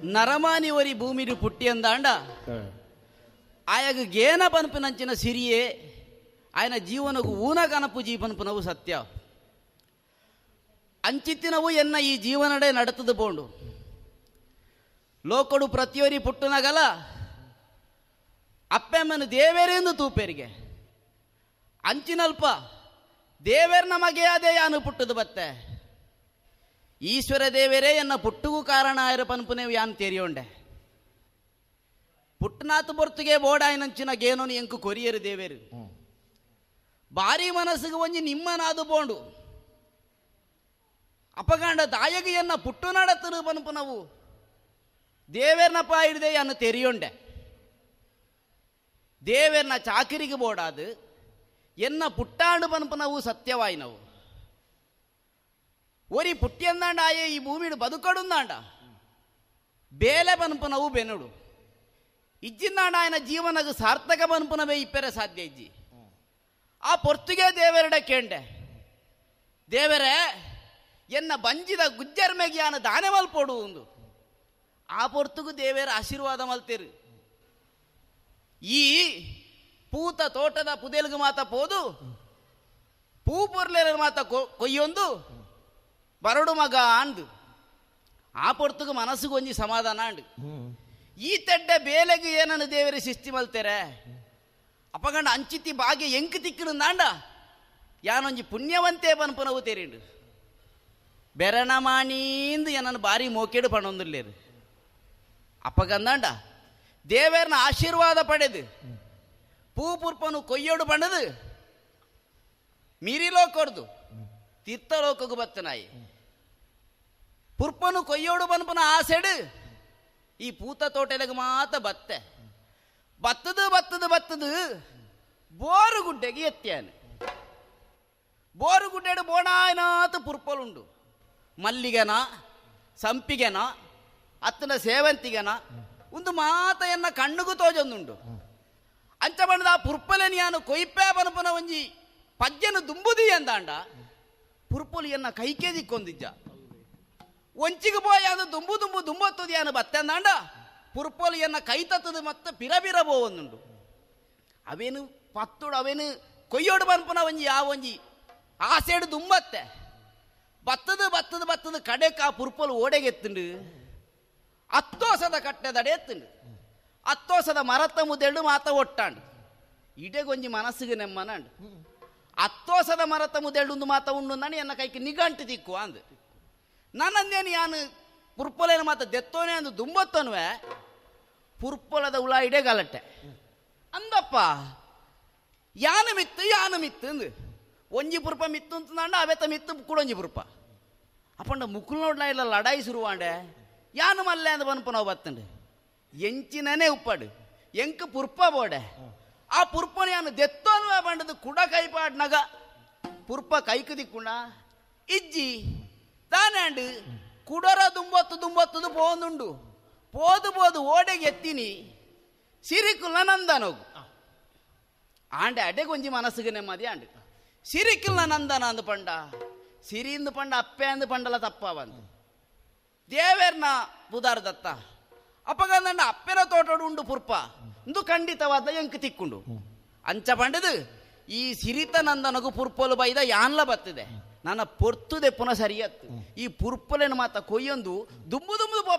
ನರಮಾನಿ ಒರಿ ಭೂಮಿಡು ಪುಟ್ಟಿ ಅಂದಾಂಡ ಆಯಾಗ ಗೇನ ಪನ್ಪುನಂಚಿನ ಸಿರಿಯೇ ఆయన జీవనకు ఊనగనపు జీవనపునవు సత్య ಅಂಚಿತ್ತಿನವು ಎನ್ನ ಈ ಜೀವನಡೆ ನಡತದು ಬೋಂಡು ಲೋಕಡು ಪ್ರತಿಯೊರಿ ಪುಟ್ಟನಗಲ ಅಪ್ಪೆಮ್ಮನು ದೇವೇರೆಂದು ತೂಪೇರಿಗೆ ಅಂಚಿನಲ್ಪ ದೇವೇರ್ ನಮಗೆ ಅದೇ ಯಾನು ಪುಟ್ಟದು ಬತ್ತೆ ಈಶ್ವರ ದೇವೇರೇ ಎನ್ನ ಪುಟ್ಟುಗೂ ಕಾರಣ ಆಯ್ರ ಪನ್ಪುನೇವು ಯಾನ್ ತೆರಿಯೋಂಡೆ ಪುಟ್ಟನಾತು ಬೊರ್ತುಗೆ ಬೋಡಾಯನಂಚಿನ ಗೇನೋನು ಎಂಕು ಕೊರಿಯರು ದೇವೇರು ಭಾರಿ ಮನಸ್ಸಿಗೆ ಒಂಜಿ ನಿಮ್ಮನಾದು ಬೋಂಡು ಅಪಗಾಂಡ ದಾಯಗಿಯನ್ನ ಪುಟ್ಟು ನಡತನು ಪನ್ಪು ನಾವು ದೇವೇರ್ನಪ್ಪ ಹಿಡ್ದೆ ಅನ್ನು ತೆರಿಯೊಂಡೆ ದೇವೇರ್ನ ಚಾಕಿರಿಗೆ ಬೋಡಾದು ಎನ್ನ ಪುಟ್ಟಾಂಡು ಪನ್ಪು ನಾವು ಸತ್ಯವಾಯಿ ನಾವು ಒರಿ ಪುಟ್ಟಿ ಅಂದಾಂಡ ಆಯೇ ಈ ಭೂಮಿಡು ಬದುಕಡುಂದಾಂಡ ಬೇಲೆ ಪನ್ಪು ನಾವು ಬೆನುಡು ಇಜ್ಜಿಂದಾಂಡ ఆయన ಜೀವನಗ ಸಾರ್ಥಕ ಪನ್ಪುನವೇ ಇಪ್ಪೆರೆ ಸಾಧ್ಯ ಇಜ್ಜಿ ಆ ಪೊರ್ತುಗೆ ದೇವರಡೆ ಕೇಂಡೆ ದೇವರೇ ಎನ್ನ ಬಂಜಿದ ಗುಜ್ಜರ್ ಮೇಗ್ಯಾನ ದಾನೆ ಮಲ್ಪೋಡು ಒಂದು ಆ ಪೊರ್ತುಗೂ ದೇವರ ಆಶೀರ್ವಾದ ಮಲ್ತೇರು ಈ ಪೂತ ತೋಟದ ಪುದೇಲ್ಗು ಮಾತ ಪೋದು ಪೂ ಪೊರ್ಲೇರ ಮಾತ ಕೊಯ್ಯೊಂದು ಬರಡು ಮಗ ಅಂದು ಆ ಪೊರ್ತುಗೂ ಮನಸ್ಸಿಗೆ ಒಂಜಿ ಸಮಾಧಾನ ಅಂಡು ಈ ತೆಡ್ಡೆ ಬೇಲೆಗೆ ಏನನ್ನು ದೇವರ ಶಿಸ್ತಿ ಮಲ್ತೇರೆ ಅಪಗಂಡ ಅಂಚಿತಿ ಭಾಗ್ಯ ಎಂಕ್ ತಿಕ್ಕಿರುಂದಾಂಡ ಯಾನೊಂಜಿ ಪುಣ್ಯವಂತೆ ಪನ್ಪುನವು ತೆರಿಂಡು ಬೆರಣ ಮಾಣೀಂದು ಏನನ್ನು ಬಾರಿ ಮೋಕೆಡು ಪಣೊಂದುಲ್ಲೇರು ಅಪಗಂದಾಂಡ ದೇವೇರ್ನ ಆಶೀರ್ವಾದ ಪಡೆದು ಪೂ ಪುರ್ಪನು ಕೊಯ್ಯೋಡು ಪಣದು ಮೀರಿಲೋಕೊಡ್ದು ತೀರ್ಥಲೋಕಗು ಬತ್ತನಾಯಿ ಪುರ್ಪನು ಕೊಯ್ಯೋಡು ಪನ್ಪನ ಆಸೆಡು ಈ ಪೂತ ತೋಟೆಲೆಗೆ ಮಾತ ಬತ್ತೆ ಬತ್ತದು ಬೋರುಗುಡ್ಡೆಗೆ ಎತ್ಯಾನು ಬೋರುಗುಡ್ಡೆಡು ಬೋಣಾಯನಾಥ ಪುರ್ಪಲುಂಡು ಮಲ್ಲಿಗೆನ ಸಂಪಿಗೆನ ಅತ್ತನ ಸೇವಂತಿಗೆನ ಒಂದು ಮಾತ ಎನ್ನ ಕಣ್ಣುಗೂ ತೋಜೊಂದುಂಡು ಅಂಚ ಬಣ್ಣದ ಆ ಪುರ್ಪಲೆನಿ ಯಾನು ಕೊಯ್ಪೆ ಪನಪನ ಒಂಜಿ ಪಜ್ಜನು ದುಂಬುದಿ ಅಂದಾಂಡ ಪುರ್ಪಲು ಎನ್ನ ಕೈಕೆ ದಿಕ್ಕೊಂದಿಜ್ಜ ಒಂಚಿಗೆ ಪೋಯ ಅದು ದುಂಬತ್ತದು ಯಾನು ಬತ್ತೆ ಅಂದಾಂಡ ಪುರ್ಪೋಲು ಎನ್ನ ಕೈ ತತ್ತದು ಮತ್ತೆ ಪಿರಬಿರ ಬೋವೊಂದುಂಡು ಅವೇನು ಪತ್ತುಡು ಅವೇನು ಕೊಯ್ಯೋಡು ಪನ್ಪುನ ಒಂಜಿ ಯಾವ ಒಂಜಿ ಆಸೆಡು ದುಂಬತ್ತೆ ಬತ್ತದು ಕಡೆಕ ಆ ಪುರ್ಪೋಲು ಓಡೆಗೆತ್ತುಂಡು ಅತ್ತೋಸದ ಕಟ್ಟೆದಡೆ ಎತ್ತುಂಡು ಅತ್ತೋಸದ ಮರತ ಮುದೆಡು ಮಾತ ಒಟ್ಟಾಂಡು ಇಡೆಗೊಂಜಿ ಮನಸ್ಸಿಗೆ ನೆಮ್ಮನಂಡು ಅತ್ತೋಸದ ಮರತ ಮುದೆಡು ಮಾತ ಉಂಡು ನಾನು ಎನ್ನ ಕೈಗೆ ನಿಗಂಟು ತಿಕ್ಕು ಅಂದು ನನ್ನಂದೇನು ಯಾನು ಪುರ್ಪೊಲೇನ ಮಾತ ದೆತ್ತೋನೆ ಅಂದು ದುಂಬತ್ತನ್ವೆ ಪುರ್ಪೊಲದ ಹುಳ ಇಡೇ ಗಲಟ್ಟೆ ಅಂದಪ್ಪ ಯಾನು ಮಿತ್ತು ಅಂದು ಒಂಜಿ ಪುರ್ಪ ಮಿತ್ತು ಅಂತಂದಾಂಡ ಅವೆತ ಮಿತ್ತು ಕೂಡೊಂಜಿ ಪುರ್ಪ ಅಪ್ಪಂಡ ಮುಕ್ಕುಲ್ ನೋಡ್ಲ ಇಲ್ಲ ಲಡಾಯಿ ಶುರುವಾಂಡೆ ಯಾನು ಮಲ್ಲೆ ಅಂದ ಪನ್ಪು ನಾವು ಬತ್ತಂಡು ಎಂಚಿನೇ ಉಪ್ಪಡು ಎಂಕ್ ಪುರ್ಪ ಬೋಡೆ ಆ ಪುರ್ಪನ ಯಾನು ದೆತ್ತೋನ್ವೆ ಬಂಡದು ಕುಡ ಕೈಪಾಡ್ನಗ ಪುರ್ಪ ಕೈಕು ದಿಕ್ಕುಂಡ ಇಜ್ಜಿ ತಾನೆ ಕುಡರ ದುಂಬತ್ತು ಪೋಂದುಂಡು పోదు ఓడెಗೆ ఎత్తిని సిరికుల నందనోగు ఆండే అడే కొంచెం మనసుకు నెమ్మది అండు సిరికుల నందన అందు పండ సిరింದು పంಡ ಅಪ್ಪೆ ಅಂದು ಪಂಡಲ ತಪ್ಪವಂದು ದೇವೇರ್ನ ಬುದಾರ್ ದತ್ತ ಅಪ್ಪಗಂದಂಡ ಅಪ್ಪೆರ ತೋಟಡು ಉಂಡು ಪುರ್ಪ ಇಂದು ಖಂಡಿತವಾದ ಎಂಕ್ ತಿಕ್ಕೊಂಡು ಅಂಚ ಪಂಡದು ಈ ಸಿರಿತ ನಂದನಗು ಪುರ್ಪೋಲು ಬೈದ ಯಾನ್ಲ ಬತ್ತಿದೆ ನನ್ನ ಪೊರ್ತುದೆ ಪುನಃ ಸರಿಯತ್ತು ಈ ಪುರ್ಪೊಲೆನ ಮಾತ ಕೊಯ್ಯೊಂದು ದುಂಬು